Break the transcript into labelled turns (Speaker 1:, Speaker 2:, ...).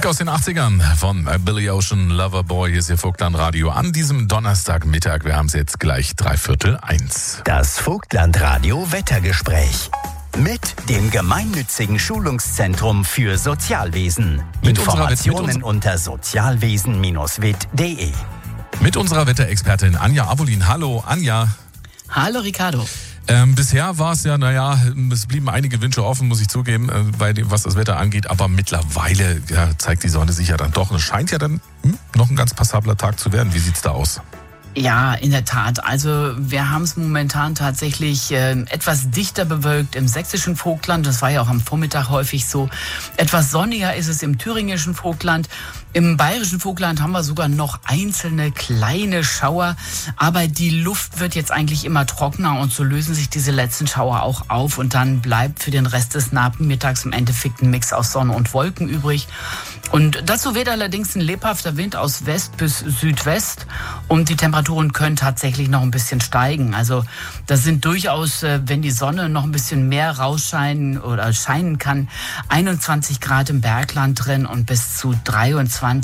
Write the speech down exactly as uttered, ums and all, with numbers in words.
Speaker 1: Musik aus den achtzigern von Billy Ocean, Loverboy. Hier ist Ihr Vogtlandradio an diesem Donnerstagmittag. Wir haben es jetzt gleich dreiviertel eins.
Speaker 2: Das Vogtlandradio Wettergespräch. Mit dem gemeinnützigen Schulungszentrum für Sozialwesen.
Speaker 1: Mit
Speaker 2: Informationen
Speaker 1: unserer,
Speaker 2: unter sozialwesen Bindestrich wit punkt de.
Speaker 1: Mit unserer Wetterexpertin Anja Avolin. Hallo, Anja.
Speaker 3: Hallo, Ricardo.
Speaker 1: Ähm, bisher war es ja, naja, es blieben einige Wünsche offen, muss ich zugeben, äh, bei dem, was das Wetter angeht. Aber mittlerweile ja, zeigt die Sonne sich ja dann doch. Es scheint ja dann hm, noch ein ganz passabler Tag zu werden. Wie sieht's da aus?
Speaker 3: Ja, in der Tat. Also wir haben es momentan tatsächlich äh, etwas dichter bewölkt im sächsischen Vogtland. Das war ja auch am Vormittag häufig so. Etwas sonniger ist es im thüringischen Vogtland. Im bayerischen Vogtland haben wir sogar noch einzelne kleine Schauer. Aber die Luft wird jetzt eigentlich immer trockener und so lösen sich diese letzten Schauer auch auf. Und dann bleibt für den Rest des Nachmittags im Endeffekt ein Mix aus Sonne und Wolken übrig. Und dazu weht allerdings ein lebhafter Wind aus West bis Südwest. Und die Temperaturen können tatsächlich noch ein bisschen steigen. Also das sind durchaus, wenn die Sonne noch ein bisschen mehr rausscheinen oder scheinen kann, einundzwanzig Grad im Bergland drin und bis zu dreiundzwanzig